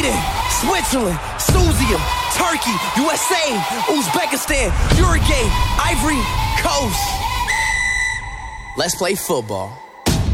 Sweden, Switzerland, Tunisia, Turkey, USA, Uzbekistan, Uruguay, Ivory Coast. Let's play football.